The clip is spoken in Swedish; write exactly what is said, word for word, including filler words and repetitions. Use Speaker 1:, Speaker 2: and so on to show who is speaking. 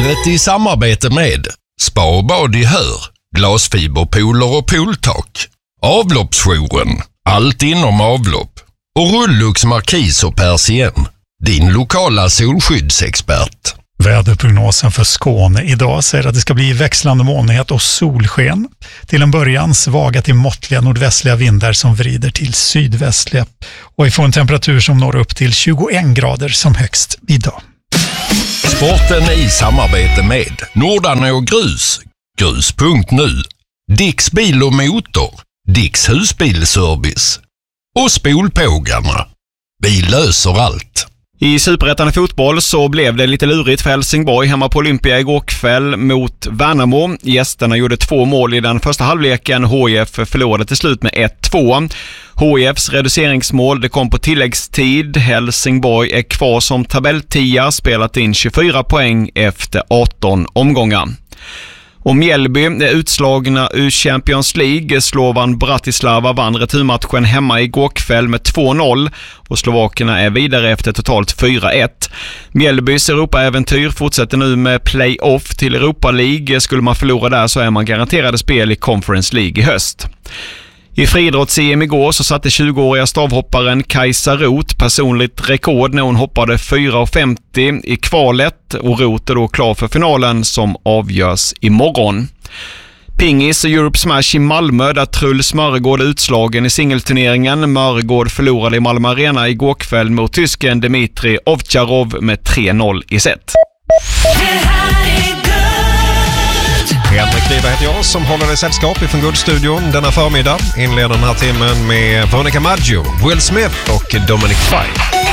Speaker 1: Vädret i samarbete med Spa och bad i Hör, glasfiberpooler och pooltak, Avloppsjouren, allt inom avlopp och Rullux Markis och Persien, din lokala solskyddsexpert.
Speaker 2: Väderprognosen för Skåne idag säger att det ska bli växlande molnighet och solsken. Till en början svaga till måttliga nordvästliga vindar som vrider till sydvästliga. Och vi får en temperatur som når upp till tjugoen grader som högst idag.
Speaker 1: Sporten i samarbete med Nordarne och Grus, grus punkt nu, Dicks bil och motor, Dicks husbilservice och Spolpågarna. Vi löser allt.
Speaker 3: I Superettan i fotboll så blev det lite lurigt för Helsingborg hemma på Olympia igår kväll mot Värnamo. Gästerna gjorde två mål i den första halvleken. H I F förlorade till slut med ett två. H I Fs reduceringsmål det kom på tilläggstid. Helsingborg är kvar som tabelltia, spelat in tjugofyra poäng efter arton omgångar. Och Mjällby är utslagna ur Champions League. Slovan Bratislava vann returmatchen hemma igår kväll med två noll och slovakerna är vidare efter totalt fyra ett. Mjällbys Europa-äventyr fortsätter nu med play-off till Europa League. Skulle man förlora där så är man garanterade spel i Conference League i höst. I friidrotts-C M igår så satte tjugoåriga stavhopparen Kajsa Roth personligt rekord när hon hoppade fyra femtio i kvalet och Roth är då klar för finalen som avgörs imorgon. Pingis och Europe Smash i Malmö där Truls Mörgård utslagen i singelturneringen. Mörgård förlorade i Malmö Arena igår kväll mot tysken Dmitri Ovtjarov med tre noll i set.
Speaker 4: Henrik Riva heter jag som håller dig sällskap ifrån Guldstudion denna förmiddag. Inleder den här timmen med Veronica Maggio, Will Smith och Dominic Fine.